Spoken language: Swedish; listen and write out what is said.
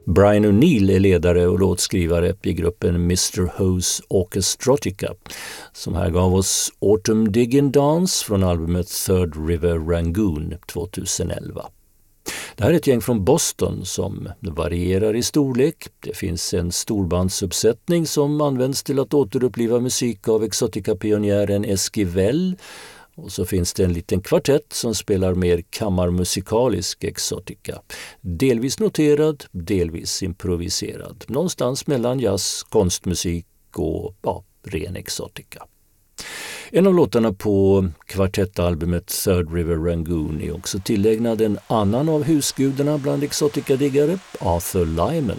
Brian O'Neill är ledare och låtskrivare i gruppen Mr. Ho's Orchestrotica som här gav oss Autumn Diggin' Dance från albumet Third River Rangoon 2011. Det här är ett gäng från Boston som varierar i storlek. Det finns en storbandsuppsättning som används till att återuppliva musik av Exotica-pionjären Esquivel. Och så finns det en liten kvartett som spelar mer kammarmusikalisk Exotica. Delvis noterad, delvis improviserad. Någonstans mellan jazz, konstmusik och ren Exotica. En av låtarna på kvartettalbumet Third River Rangoon är också tillägnad en annan av husgudarna bland Exotica-diggare, Arthur Lyman.